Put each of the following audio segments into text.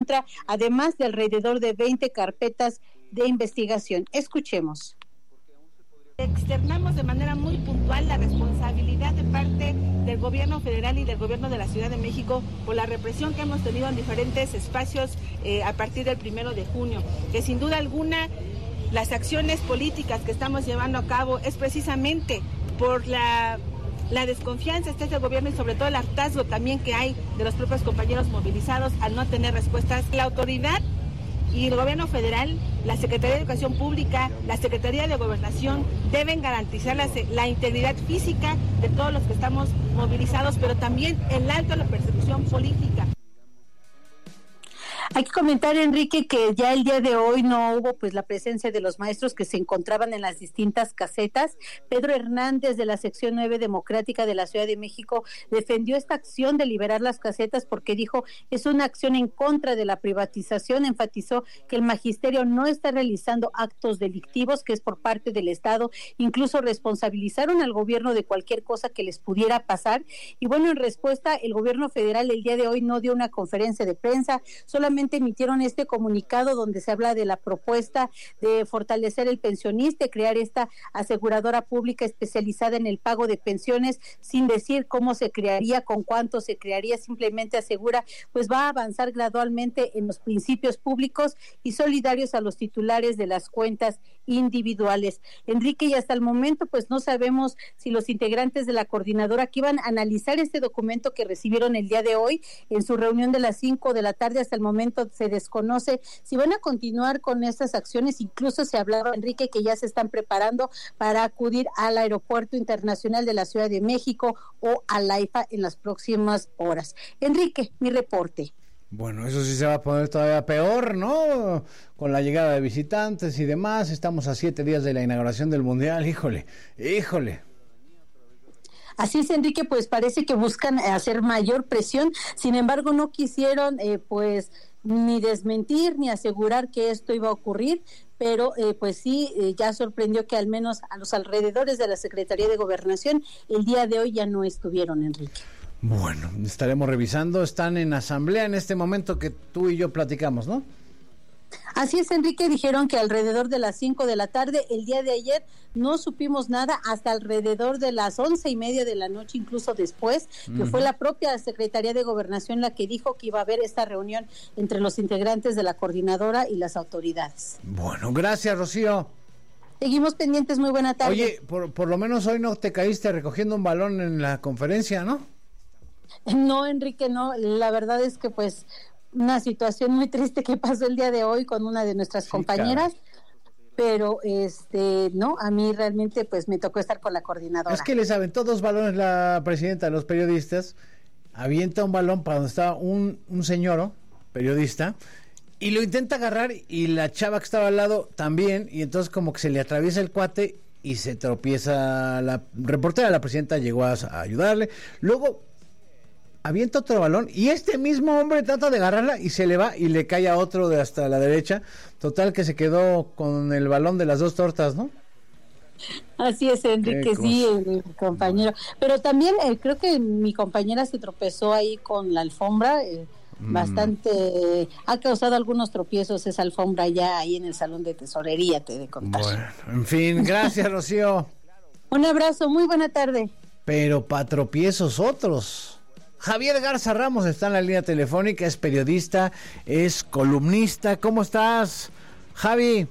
contra, además de alrededor de 20 carpetas de investigación. Escuchemos. Externamos de manera muy puntual la responsabilidad de parte del gobierno federal y del gobierno de la Ciudad de México por la represión que hemos tenido en diferentes espacios a partir del 1 de junio, que sin duda alguna las acciones políticas que estamos llevando a cabo es precisamente por la desconfianza este gobierno y sobre todo el hartazgo también que hay de los propios compañeros movilizados al no tener respuestas. La autoridad y el gobierno federal, la Secretaría de Educación Pública, la Secretaría de Gobernación deben garantizar la integridad física de todos los que estamos movilizados, pero también el alto a la persecución política. Hay que comentar, Enrique, que ya el día de hoy no hubo pues la presencia de los maestros que se encontraban en las distintas casetas. Pedro Hernández, de la sección 9 democrática de la Ciudad de México, defendió esta acción de liberar las casetas porque dijo es una acción en contra de la privatización. Enfatizó que el magisterio no está realizando actos delictivos, que es por parte del Estado. Incluso responsabilizaron al gobierno de cualquier cosa que les pudiera pasar. Y bueno, en respuesta, el gobierno federal el día de hoy no dio una conferencia de prensa, solamente emitieron este comunicado donde se habla de la propuesta de fortalecer el pensionista, crear esta aseguradora pública especializada en el pago de pensiones, sin decir cómo se crearía, con cuánto se crearía. Simplemente asegura pues va a avanzar gradualmente en los principios públicos y solidarios a los titulares de las cuentas individuales. Enrique, y hasta el momento pues no sabemos si los integrantes de la coordinadora que iban a analizar este documento que recibieron el día de hoy en su reunión de las 5 de la tarde, hasta el momento se desconoce si van a continuar con estas acciones. Incluso se hablaba, Enrique, que ya se están preparando para acudir al Aeropuerto Internacional de la Ciudad de México o a la AIFA en las próximas horas. Enrique, mi reporte. Bueno, eso sí se va a poner todavía peor, ¿no? Con la llegada de visitantes y demás. Estamos a 7 días de la inauguración del Mundial. Híjole. Así es, Enrique, pues parece que buscan hacer mayor presión. Sin embargo, no quisieron pues ni desmentir ni asegurar que esto iba a ocurrir, pero pues sí, ya sorprendió que al menos a los alrededores de la Secretaría de Gobernación el día de hoy ya no estuvieron, Enrique. Bueno, estaremos revisando. Están en asamblea en este momento que tú y yo platicamos, ¿no? Así es, Enrique, dijeron que alrededor de las 5 de la tarde, el día de ayer, no supimos nada hasta alrededor de las 11:30 de la noche, incluso después, que fue la propia Secretaría de Gobernación la que dijo que iba a haber esta reunión entre los integrantes de la coordinadora y las autoridades. Bueno, gracias, Rocío. Seguimos pendientes, muy buena tarde. Oye, por lo menos hoy no te caíste recogiendo un balón en la conferencia, ¿no? No, Enrique, no, la verdad es que pues una situación muy triste que pasó el día de hoy con una de nuestras compañeras, pero no, a mí realmente pues me tocó estar con la coordinadora. Es que les aventó 2 balones la presidenta de los periodistas, avienta un balón para donde estaba un señor periodista y lo intenta agarrar y la chava que estaba al lado también, y entonces como que se le atraviesa el cuate y se tropieza. La reportera, la presidenta, llegó a ayudarle, luego avienta otro balón y este mismo hombre trata de agarrarla y se le va y le cae a otro de hasta la derecha. Total que se quedó con el balón de las 2 tortas, ¿no? Así es, Enrique, sí, el compañero. Pero también creo que mi compañera se tropezó ahí con la alfombra, bastante, ha causado algunos tropiezos esa alfombra ya ahí en el salón de tesorería, te he de contar. Bueno, en fin, gracias, Rocío. Un abrazo, muy buena tarde. Pero para tropiezos otros. Javier Garza Ramos está en la línea telefónica, es periodista, es columnista. ¿Cómo estás, Javi?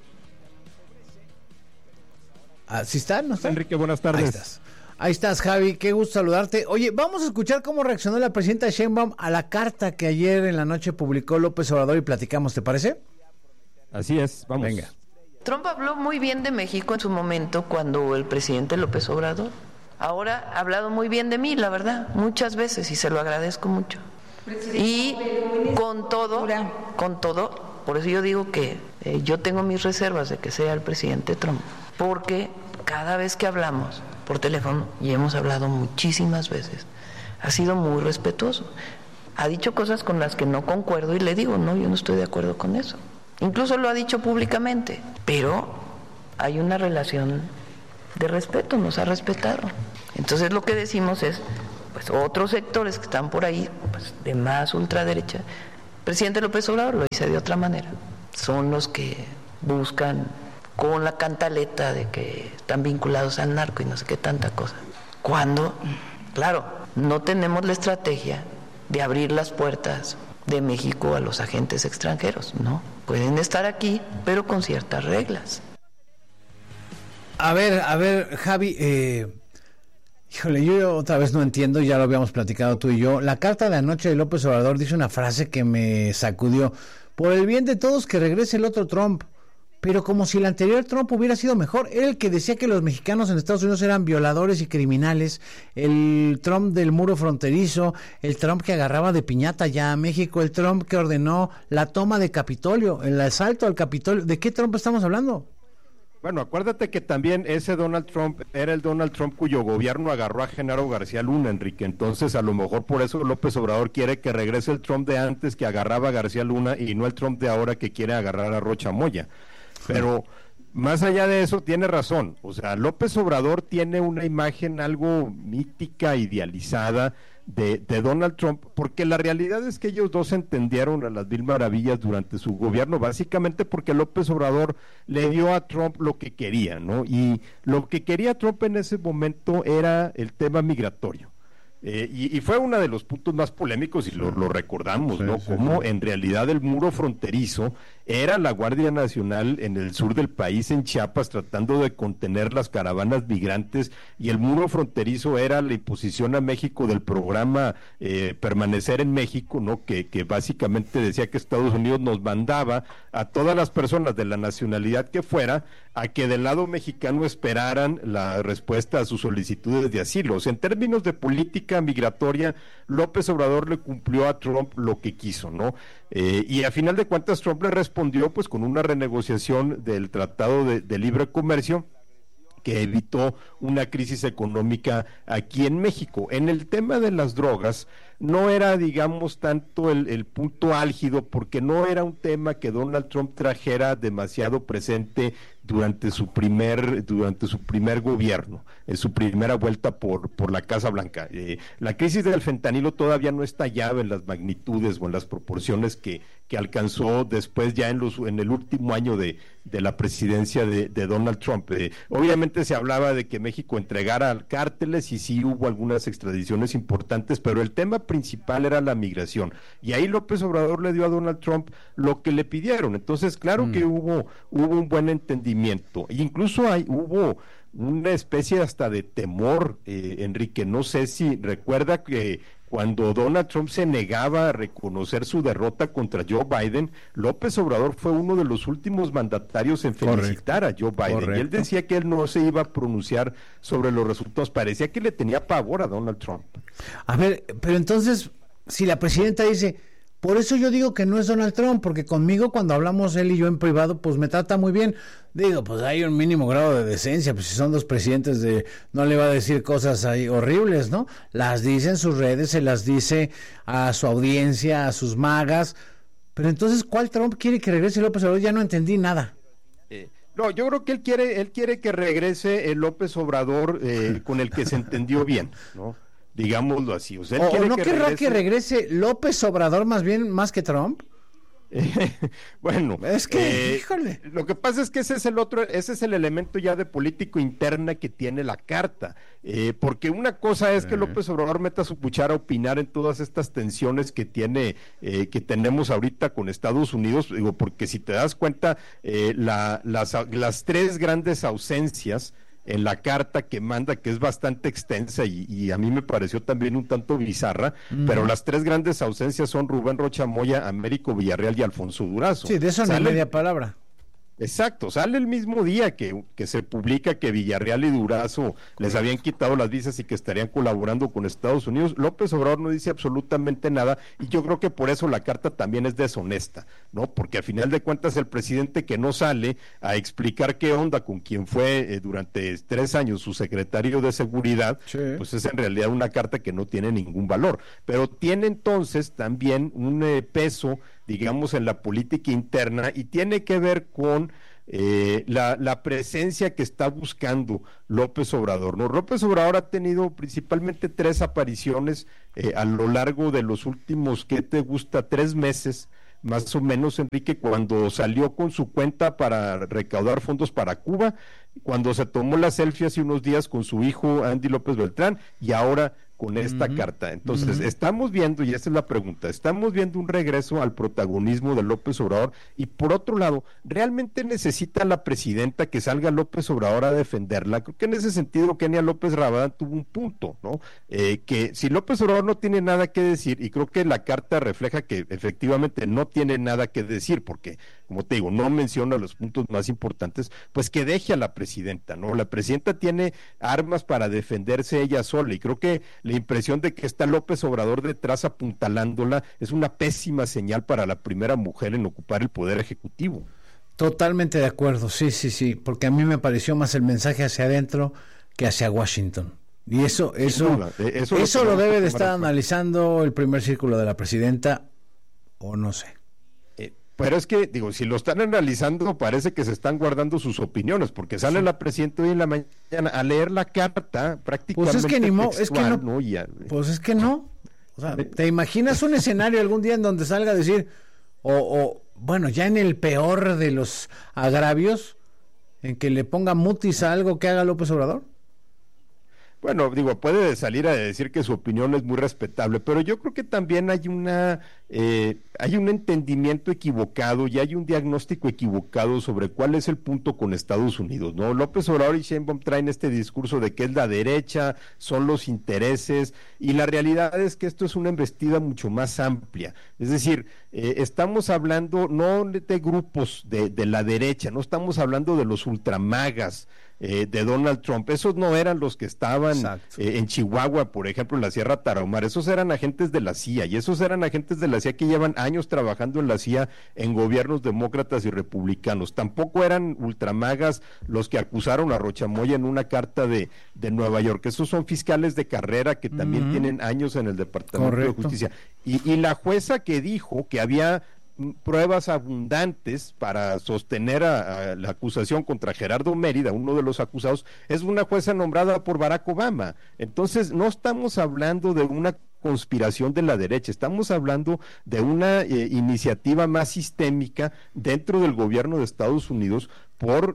¿Sí está? ¿No está? Enrique, buenas tardes. Ahí estás, Javi, qué gusto saludarte. Oye, vamos a escuchar cómo reaccionó la presidenta Sheinbaum a la carta que ayer en la noche publicó López Obrador y platicamos, ¿te parece? Así es, vamos. Venga. Trump habló muy bien de México en su momento cuando el presidente López Obrador. Ahora ha hablado muy bien de mí, la verdad, muchas veces, y se lo agradezco mucho. Y con todo, por eso yo digo que yo tengo mis reservas de que sea el presidente Trump, porque cada vez que hablamos por teléfono, y hemos hablado muchísimas veces, ha sido muy respetuoso. Ha dicho cosas con las que no concuerdo y le digo, no, yo no estoy de acuerdo con eso. Incluso lo ha dicho públicamente, pero hay una relación de respeto, nos ha respetado. Entonces lo que decimos es, pues otros sectores que están por ahí, pues, de más ultraderecha, presidente López Obrador lo dice de otra manera. Son los que buscan con la cantaleta de que están vinculados al narco y no sé qué tanta cosa. Cuando, claro, no tenemos la estrategia de abrir las puertas de México a los agentes extranjeros, ¿no? Pueden estar aquí, pero con ciertas reglas. A ver, Javi, híjole, yo otra vez no entiendo, ya lo habíamos platicado tú y yo. La carta de anoche de López Obrador dice una frase que me sacudió. Por el bien de todos que regrese el otro Trump. Pero como si el anterior Trump hubiera sido mejor. Era el que decía que los mexicanos en Estados Unidos eran violadores y criminales. El Trump del muro fronterizo. El Trump que agarraba de piñata ya a México. El Trump que ordenó la toma de Capitolio, el asalto al Capitolio. ¿De qué Trump estamos hablando? Bueno, acuérdate que también ese Donald Trump era el Donald Trump cuyo gobierno agarró a Genaro García Luna, Enrique. Entonces, a lo mejor por eso López Obrador quiere que regrese el Trump de antes que agarraba a García Luna y no el Trump de ahora que quiere agarrar a Rocha Moya. Pero más allá de eso, tiene razón. O sea, López Obrador tiene una imagen algo mítica, idealizada de Donald Trump, porque la realidad es que ellos dos entendieron a las mil maravillas durante su gobierno, básicamente porque López Obrador le dio a Trump lo que quería, ¿no? Y lo que quería Trump en ese momento era el tema migratorio. Y fue uno de los puntos más polémicos y lo recordamos, ¿no? Como en realidad el muro fronterizo era la Guardia Nacional en el sur del país, en Chiapas, tratando de contener las caravanas migrantes, y el muro fronterizo era la imposición a México del programa Permanecer en México, ¿no? Que básicamente decía que Estados Unidos nos mandaba a todas las personas de la nacionalidad que fuera a que del lado mexicano esperaran la respuesta a sus solicitudes de asilo. O sea, en términos de política migratoria, López Obrador le cumplió a Trump lo que quiso, ¿no? Y a final de cuentas Trump le respondió pues con una renegociación del Tratado de Libre Comercio que evitó una crisis económica aquí en México. En el tema de las drogas no era, digamos, tanto el punto álgido, porque no era un tema que Donald Trump trajera demasiado presente durante su primer gobierno, en su primera vuelta por la Casa Blanca. La crisis del fentanilo todavía no estallaba en las magnitudes o en las proporciones que alcanzó después ya en el último año de la presidencia de Donald Trump. Obviamente se hablaba de que México entregara cárteles y sí hubo algunas extradiciones importantes, pero el tema principal era la migración, y ahí López Obrador le dio a Donald Trump lo que le pidieron. Entonces claro que hubo un buen entendimiento, incluso hubo una especie hasta de temor, Enrique, no sé si recuerda que cuando Donald Trump se negaba a reconocer su derrota contra Joe Biden, López Obrador fue uno de los últimos mandatarios en felicitar a Joe Biden. Correcto. Y él decía que él no se iba a pronunciar sobre los resultados. Parecía que le tenía pavor a Donald Trump. A ver, pero entonces, si la presidenta dice, por eso yo digo que no es Donald Trump, porque conmigo cuando hablamos él y yo en privado, pues me trata muy bien. Digo, pues hay un mínimo grado de decencia, pues si son dos presidentes, no le va a decir cosas ahí horribles, ¿no? Las dice en sus redes, se las dice a su audiencia, a sus magas. Pero entonces, ¿cuál Trump quiere que regrese López Obrador? Ya no entendí nada. No, yo creo que él quiere que regrese el López Obrador con el que se entendió bien, ¿no? Digámoslo así. O sea, él ¿no querrá que regrese López Obrador más que Trump? Bueno, es que, híjole. Lo que pasa es que ese es el elemento ya de político interna que tiene la carta, porque una cosa es que López Obrador meta su cuchara a opinar en todas estas tensiones que tenemos ahorita con Estados Unidos, digo, porque si te das cuenta, las tres grandes ausencias en la carta que manda, que es bastante extensa y a mí me pareció también un tanto bizarra, pero las tres grandes ausencias son Rubén Rocha Moya, Américo Villarreal y Alfonso Durazo. Sí, de eso no hay media palabra. Exacto, sale el mismo día que se publica que Villarreal y Durazo les habían quitado las visas y que estarían colaborando con Estados Unidos. López Obrador no dice absolutamente nada, y yo creo que por eso la carta también es deshonesta, ¿no? Porque a final de cuentas el presidente que no sale a explicar qué onda con quien fue durante 3 años su secretario de seguridad, sí, pues es en realidad una carta que no tiene ningún valor, pero tiene entonces también un peso, digamos, en la política interna, y tiene que ver con la presencia que está buscando López Obrador, ¿no? López Obrador ha tenido principalmente 3 apariciones a lo largo de los últimos, ¿qué te gusta? 3 meses, más o menos, Enrique, cuando salió con su cuenta para recaudar fondos para Cuba, cuando se tomó la selfie hace unos días con su hijo Andy López Beltrán, y ahora con esta carta. Entonces, estamos viendo, y esa es la pregunta, estamos viendo un regreso al protagonismo de López Obrador, y por otro lado, ¿realmente necesita la presidenta que salga López Obrador a defenderla? Creo que en ese sentido Kenia López Rabadán tuvo un punto, ¿no? Que si López Obrador no tiene nada que decir, y creo que la carta refleja que efectivamente no tiene nada que decir, porque, como te digo, no menciona los puntos más importantes, pues que deje a la presidenta, ¿no? La presidenta tiene armas para defenderse ella sola, y creo que la impresión de que está López Obrador detrás apuntalándola es una pésima señal para la primera mujer en ocupar el poder ejecutivo. Totalmente de acuerdo, sí, porque a mí me pareció más el mensaje hacia adentro que hacia Washington. Y eso lo debe de estar analizando el primer círculo de la presidenta, o no sé. Pero es que, digo, si lo están analizando, parece que se están guardando sus opiniones, porque sale la presidenta hoy en la mañana a leer la carta prácticamente pues es que textual, ¿no? Pues es que no. O sea, ¿te imaginas un escenario algún día en donde salga a decir, bueno, ya en el peor de los agravios, en que le ponga mutis a algo que haga López Obrador? Bueno, digo, puede salir a decir que su opinión es muy respetable, pero yo creo que también hay un entendimiento equivocado y hay un diagnóstico equivocado sobre cuál es el punto con Estados Unidos, ¿no? López Obrador y Sheinbaum traen este discurso de que es la derecha, son los intereses, y la realidad es que esto es una embestida mucho más amplia. Es decir, estamos hablando no de grupos de la derecha, no estamos hablando de los ultramagas de Donald Trump. Esos no eran los que estaban en Chihuahua, por ejemplo, en la Sierra Tarahumara. Esos eran agentes de la CIA, y esos eran agentes de la CIA que llevan años trabajando en la CIA en gobiernos demócratas y republicanos. Tampoco eran ultramagas los que acusaron a Rochamoya en una carta de Nueva York. Esos son fiscales de carrera que también tienen años en el Departamento de Justicia. Y la jueza que dijo que había pruebas abundantes para sostener a la acusación contra Gerardo Mérida, uno de los acusados, es una jueza nombrada por Barack Obama. Entonces, no estamos hablando de una conspiración de la derecha, estamos hablando de una iniciativa más sistémica dentro del gobierno de Estados Unidos por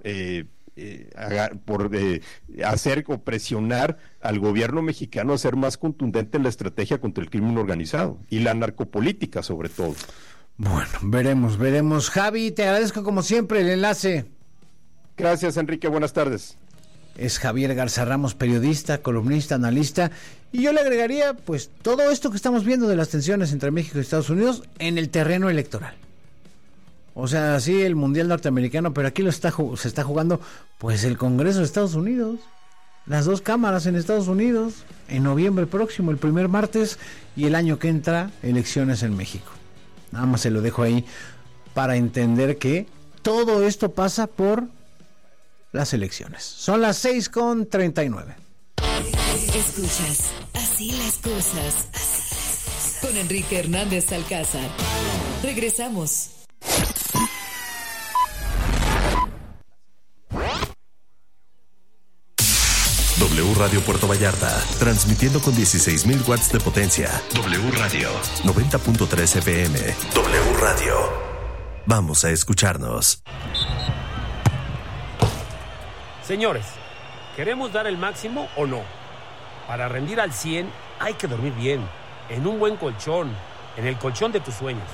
hacer o presionar al gobierno mexicano a ser más contundente en la estrategia contra el crimen organizado y la narcopolítica, sobre todo. Bueno, veremos. Javi, te agradezco como siempre el enlace. Gracias, Enrique, buenas tardes. Es Javier Garza Ramos, periodista, columnista, analista, y yo le agregaría, pues, todo esto que estamos viendo de las tensiones entre México y Estados Unidos en el terreno electoral. O sea, sí, el Mundial Norteamericano, pero aquí se está jugando, pues, el Congreso de Estados Unidos, las 2 cámaras en Estados Unidos, en noviembre próximo, el primer martes, y el año que entra, elecciones en México. Nada más se lo dejo ahí para entender que todo esto pasa por las elecciones. Son las 6:39. Escuchas Así las cosas con Enrique Hernández Alcázar. Regresamos. W Radio Puerto Vallarta, transmitiendo con 16,000 watts de potencia. W Radio, 90.3 FM. W Radio. Vamos a escucharnos. Señores, ¿queremos dar el máximo o no? Para rendir al 100 hay que dormir bien, en un buen colchón, en el colchón de tus sueños.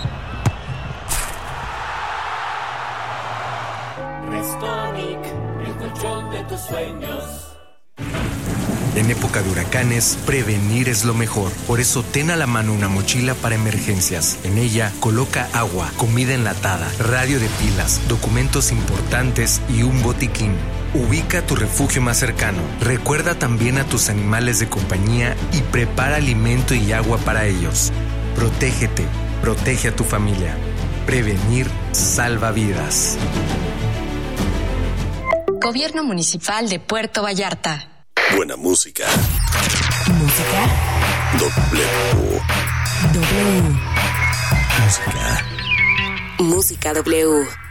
Restonic, el colchón de tus sueños. En época de huracanes, prevenir es lo mejor. Por eso ten a la mano una mochila para emergencias. En ella coloca agua, comida enlatada, radio de pilas, documentos importantes y un botiquín. Ubica tu refugio más cercano. Recuerda también a tus animales de compañía y prepara alimento y agua para ellos. Protégete, protege a tu familia. Prevenir salva vidas. Gobierno Municipal de Puerto Vallarta. Buena música. Música. W. W. Música. Música W.